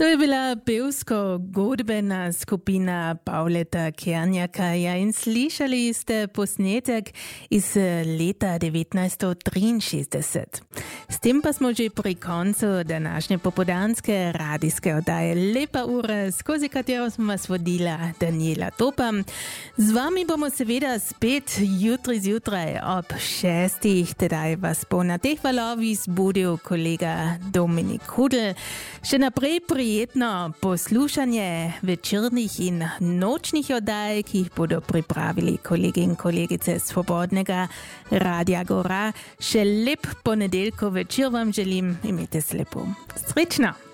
To je bila pevsko-godbena skupina Pavleta Kernjaka. Ja, in slišali ste posnetek iz leta 1963. S tem pa smo že pri koncu današnje popoldanske radijske oddaje Lepa ura, skozi katero smo vas vodila Daniela Topa. Z vami bomo seveda spet jutri zjutraj ob 6. Tedaj vas bo na teh valovih zbudil kolega Dominik Hudl. Še naprej prijetno poslušanje večernih in nočnih oddaj, ki jih bodo pripravili kolegi in kolegice Svobodnega Radia Gora. Še lep ponedeljkov večer vam želim, imejte se lepo. Srečno!